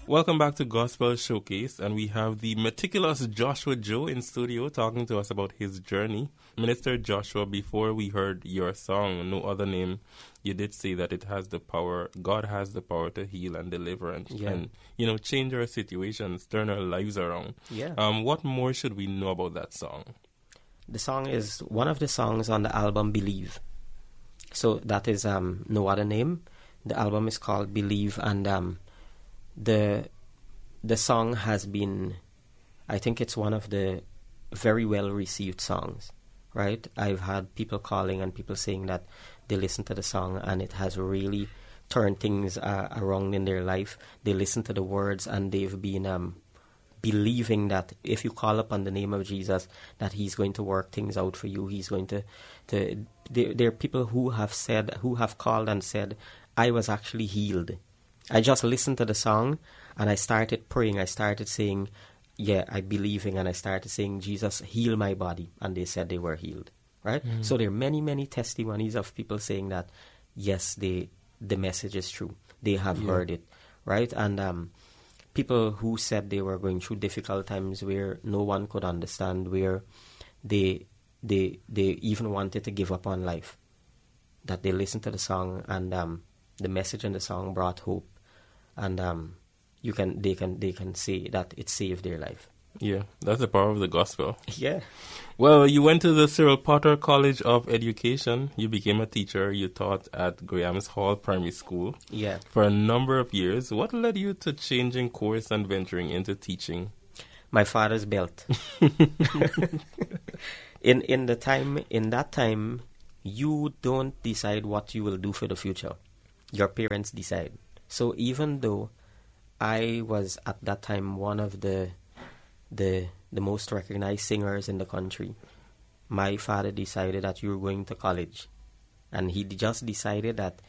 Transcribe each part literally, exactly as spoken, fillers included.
Welcome back to Gospel Showcase, and we have the meticulous Joshua Joe in studio talking to us about his journey. Minister Joshua, before we heard your song, No Other Name, you did say that it has the power, God has the power to heal and deliver and, Yeah. and you know, change our situations, turn our lives around. Yeah. Um, what more should we know about that song? The song is one of the songs on the album Believe. So that is um, No Other Name. The album is called Believe, and um, the the song has been, I think it's one of the very well received songs, right? I've had people calling and people saying that they listen to the song and it has really turned things uh, around in their life. They listen to the words and they've been um, believing that if you call upon the name of Jesus, that he's going to work things out for you. He's going to, to there, there are people who have said, who have called and said, I was actually healed. I just listened to the song and I started praying. I started saying, yeah, I believing, and I started saying, Jesus, heal my body. And they said they were healed, right? Mm. So there are many, many testimonies of people saying that, yes, they, the message is true. They have yeah. heard it, right? And um, people who said they were going through difficult times where no one could understand, where they they they even wanted to give up on life, that they listened to the song and um, the message in the song brought hope. And um, you can, they can, they can say that it saved their life. Yeah, that's the power of the gospel. Yeah. Well, you went to the Cyril Potter College of Education. You became a teacher. You taught at Graham's Hall Primary School. Yeah. For a number of years. What led you to changing course and venturing into teaching? My father's belt. in in the time in that time, you don't decide what you will do for the future. Your parents decide. So even though I was at that time one of the the the most recognized singers in the country, my father decided that you're going to college. And he just decided that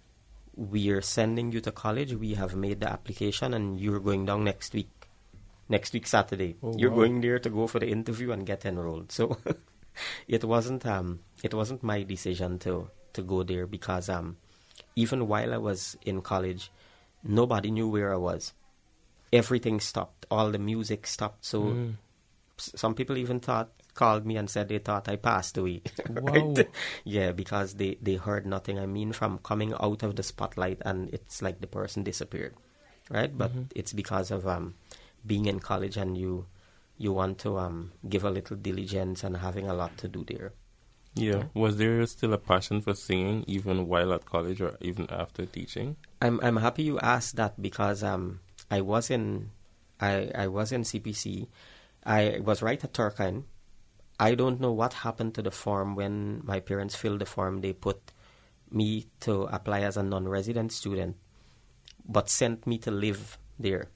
we're sending you to college, we have made the application, and you're going down next week. Next week, Saturday. Oh, you're wow. going there to go for the interview and get enrolled. So it wasn't um it wasn't my decision to, to go there, because um even while I was in college, nobody knew where I was. Everything stopped. All the music stopped. So mm. s- some people even thought, called me and said they thought I passed away. Wow. Right? Yeah, because they, they heard nothing. I mean, from coming out of the spotlight, and it's like the person disappeared, right? But mm-hmm. it's because of um being in college, and you you want to um give a little diligence and having a lot to do there. Yeah. Was there still a passion for singing even while at college or even after teaching? I'm I'm happy you asked that, because um I was in I I was in C P C. I was right at Turkine. I don't know what happened to the form when my parents filled the form. They put me to apply as a non-resident student, but sent me to live there.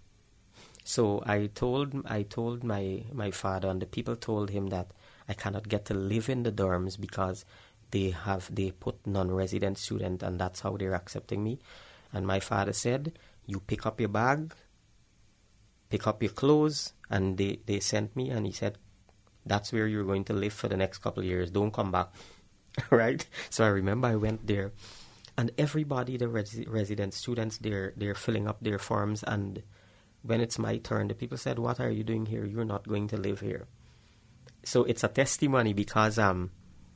So I told I told my, my father, and the people told him that I cannot get to live in the dorms because they have they put non-resident student, and that's how they're accepting me. And my father said, you pick up your bag, pick up your clothes, and they, they sent me, and he said, that's where you're going to live for the next couple of years. Don't come back. Right? So I remember I went there, and everybody, the res- resident students, they're, they're filling up their forms, and when it's my turn, the people said, what are you doing here? You're not going to live here. So it's a testimony, because um,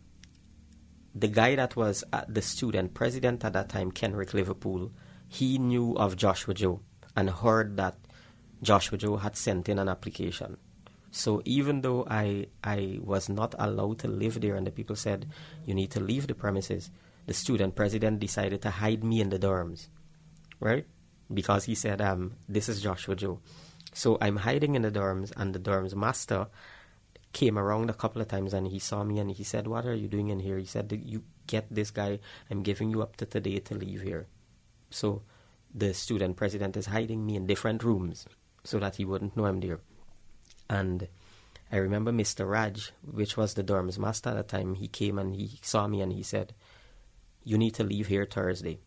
the guy that was uh, the student president at that time, Kenrick Liverpool, he knew of Joshua Joe and heard that Joshua Joe had sent in an application. So even though I I was not allowed to live there, and the people said, you need to leave the premises, the student president decided to hide me in the dorms, right? Because he said, um, this is Joshua Joe. So I'm hiding in the dorms, and the dorms master came around a couple of times, and he saw me, and he said, what are you doing in here? He said, you get this guy, I'm giving you up to today to leave here. So the student president is hiding me in different rooms so that he wouldn't know I'm there. And I remember Mister Raj, which was the dorms master at the time, he came and he saw me and he said, you need to leave here Thursday.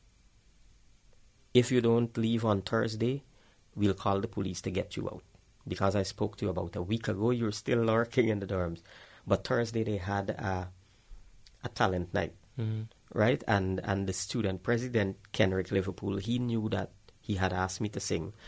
If you don't leave on Thursday, we'll call the police to get you out. Because I spoke to you about a week ago, you're still lurking in the dorms. But Thursday they had a, a talent night, mm-hmm. right? And and the student president, Kenrick Liverpool, he knew that he had asked me to sing.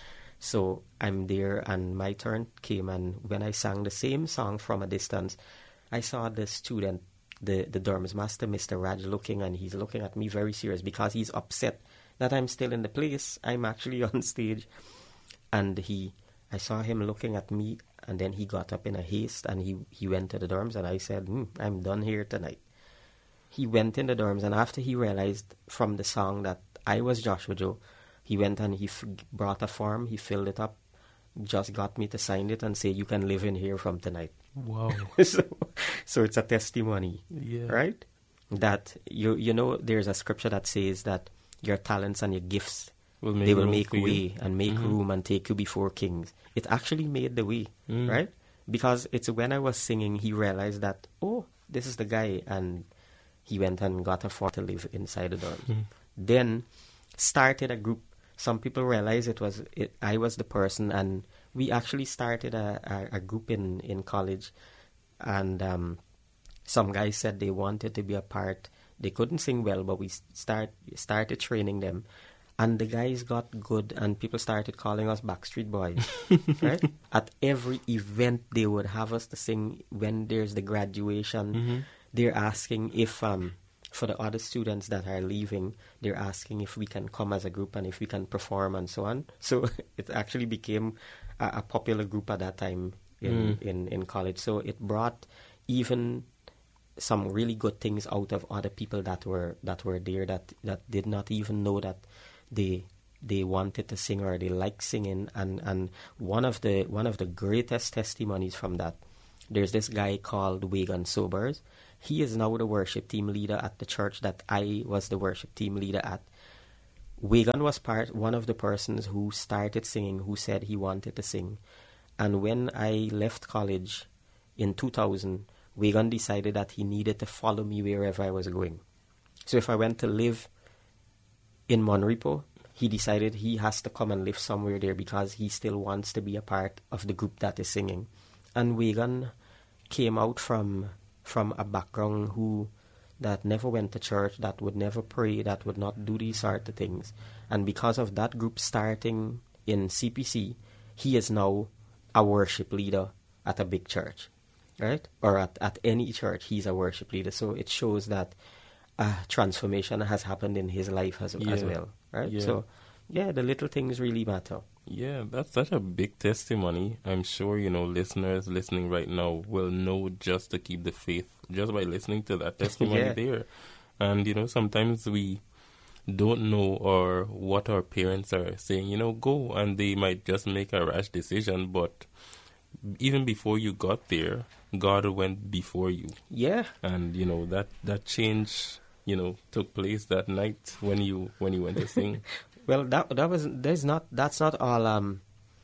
So I'm there, and my turn came, and when I sang the same song from a distance, I saw the student, the, the Dorms master, Mister Raj, looking, and he's looking at me very serious because he's upset that I'm still in the place. I'm actually on stage. And he, I saw him looking at me, and then he got up in a haste, and he, he went to the dorms, and I said, hmm, I'm done here tonight. He went in the dorms, and after he realized from the song that I was Joshua Joe, he went and he f- brought a form, he filled it up, just got me to sign it and say, you can live in here from tonight. Wow. so, so it's a testimony, yeah. right? That, you you know, there's a scripture that says that your talents and your gifts, will make they will make way you. and make mm-hmm. room and take you before kings. It actually made the way, mm. right? Because it's when I was singing, he realized that, oh, this is the guy, and he went and got a form to live inside the dorm. Mm. Then started a group. Some people realized it was it, I was the person, and we actually started a, a, a group in, in college. And um, some guys said they wanted to be a part. They couldn't sing well, but we start started training them. And the guys got good, and people started calling us Backstreet Boys, right? At every event, they would have us to sing. When there's the graduation, mm-hmm. they're asking if... um. For the other students that are leaving, they're asking if we can come as a group and if we can perform and so on. So it actually became a, a popular group at that time in, mm. in, in college. So it brought even some really good things out of other people that were that were there that, that did not even know that they they wanted to sing or they liked singing. And, and one of the one of the greatest testimonies from that, there's this guy called Wagon Sobers. He is now the worship team leader at the church that I was the worship team leader at. Wagon was part one of the persons who started singing, who said he wanted to sing. And when I left college in two thousand, Wagon decided that he needed to follow me wherever I was going. So if I went to live in Monrepo, he decided he has to come and live somewhere there because he still wants to be a part of the group that is singing. And Wagon came out from... from a background who that never went to church, that would never pray, that would not do these sort of things. And because of that group starting in C P C, he is now a worship leader at a big church, right? Or at, at any church, he's a worship leader. So it shows that a transformation has happened in his life as, yeah. as well, right? Yeah. So, yeah, the little things really matter. Yeah, that's such a big testimony. I'm sure, you know, listeners listening right now will know just to keep the faith just by listening to that testimony yeah. there. And, you know, sometimes we don't know or what our parents are saying, you know, go, and they might just make a rash decision. But even before you got there, God went before you. Yeah. And, you know, that, that change, you know, took place that night when you when you went to sing. Well, that that was there's not that's not all. Um,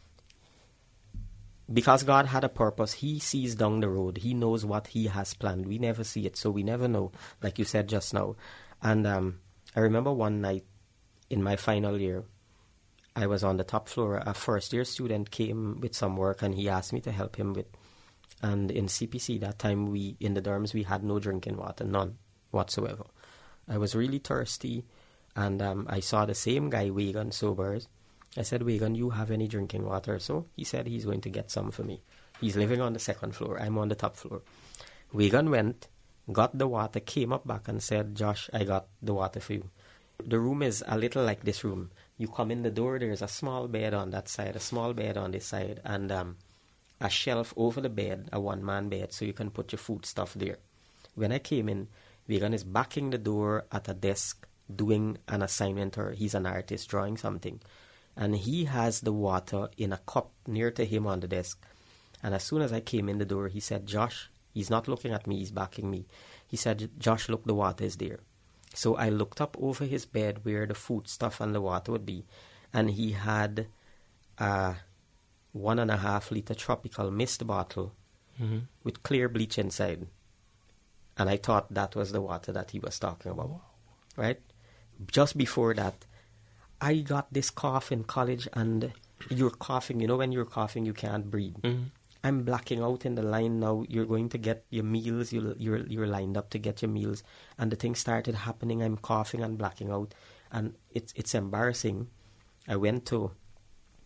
because God had a purpose, He sees down the road. He knows what He has planned. We never see it, so we never know. Like you said just now, and um, I remember one night in my final year, I was on the top floor. A first year student came with some work, and he asked me to help him with. And in C P C that time, we in the dorms we had no drinking water, none whatsoever. I was really thirsty. And um, I saw the same guy, Wagon Sobers. I said, Wagon, you have any drinking water? So he said he's going to get some for me. He's living on the second floor. I'm on the top floor. Wagon went, got the water, came up back and said, Josh, I got the water for you. The room is a little like this room. You come in the door, there's a small bed on that side, a small bed on this side, and um, a shelf over the bed, a one-man bed, so you can put your food stuff there. When I came in, Wagon is backing the door at a desk, doing an assignment, or he's an artist drawing something, and he has the water in a cup near to him on the desk. And as soon as I came in the door, he said, Josh, he's not looking at me, he's backing me. He said, Josh, look, the water is there. So I looked up over his bed where the food stuff and the water would be, and he had a one and a half liter tropical mist bottle mm-hmm. with clear bleach inside. And I thought that was the water that he was talking about, wow. right? Just before that, I got this cough in college, and you're coughing. You know, when you're coughing, you can't breathe. Mm-hmm. I'm blacking out in the line now. You're going to get your meals. You're, you're, you're lined up to get your meals. And the thing started happening. I'm coughing and blacking out. And it's, it's embarrassing. I went to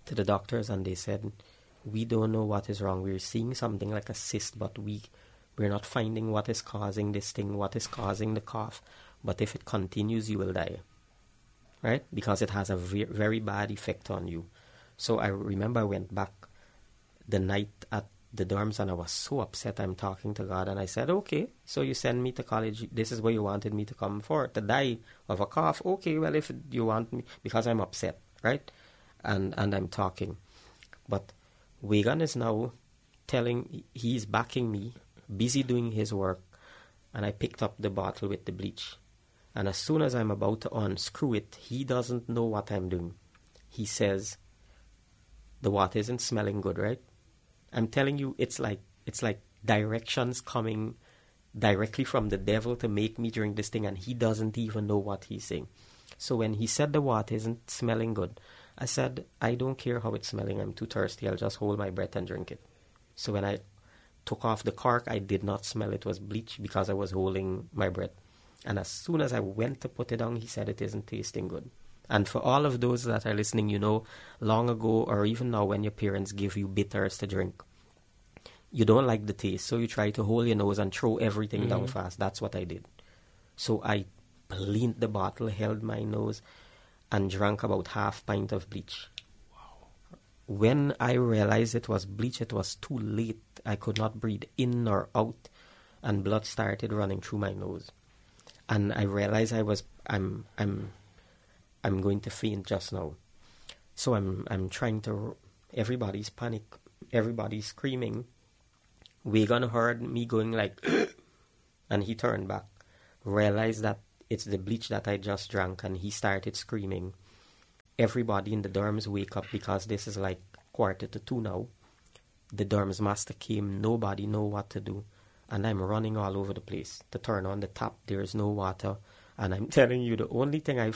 to the doctors, and they said, we don't know what is wrong. We're seeing something like a cyst, but we, we're not finding what is causing this thing, what is causing the cough. But if it continues, you will die, right? Because it has a ve- very bad effect on you. So I remember I went back the night at the dorms, and I was so upset. I'm talking to God, and I said, okay, so you send me to college. This is where you wanted me to come for, to die of a cough. Okay, well, if you want me, because I'm upset, right? And and I'm talking. But Wagan is now telling, he's backing me, busy doing his work, and I picked up the bottle with the bleach. And as soon as I'm about to unscrew it, he doesn't know what I'm doing. He says, the water isn't smelling good, right? I'm telling you, it's like it's like directions coming directly from the devil to make me drink this thing, and he doesn't even know what he's saying. So when he said the water isn't smelling good, I said, I don't care how it's smelling. I'm too thirsty. I'll just hold my breath and drink it. So when I took off the cork, I did not smell it was bleach because I was holding my breath. And as soon as I went to put it down, he said it isn't tasting good. And for all of those that are listening, you know, long ago or even now when your parents give you bitters to drink, you don't like the taste, so you try to hold your nose and throw everything mm-hmm. down fast. That's what I did. So I leaned the bottle, held my nose, and drank about half pint of bleach. Wow. When I realized it was bleach, it was too late. I could not breathe in or out, and blood started running through my nose. And I realized I was I'm I'm I'm going to faint just now. So I'm I'm trying to. Everybody's panic. Everybody's screaming. Wagan heard me going like, and he turned back, realized that it's the bleach that I just drank, and he started screaming. Everybody in the dorms wake up because this is like quarter to two now. The dorms master came. Nobody know what to do. And I'm running all over the place to turn on the tap. There is no water. And I'm telling you, the only thing I